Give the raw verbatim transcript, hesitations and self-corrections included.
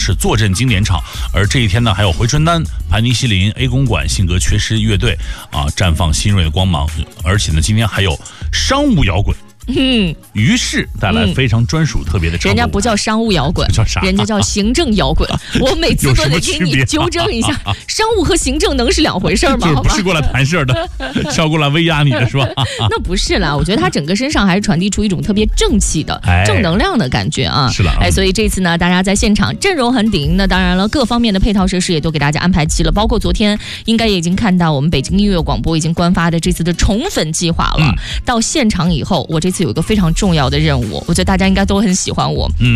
是坐镇经典场。而这一天呢，还有回春丹、盘尼西林、A 公馆、性格缺失乐队啊，绽放新锐的光芒。而且呢，今天还有商务摇滚。嗯，于是带来非常专属特别的唱、嗯、 人家不叫商务摇滚， 叫啥？ 人家叫行政摇滚。我每次都得给你纠正一下，商务和行政能是两回事吗？ 就是不是过来谈事的，是要过来威压你的是吧？ 那不是啦，我觉得他整个身上还是传递出一种特别正气的、哎、正能量的感觉啊。 是了， 哎，所以这次呢，大家在现场阵容很顶。那当然了，各方面的配套设施也都给大家安排齐了，包括昨天应该也已经看到我们北京音乐广播已经官发的这次的宠粉计划了。嗯、到现场以后，我这次有一个非常重要的任务，我觉得大家应该都很喜欢我。嗯。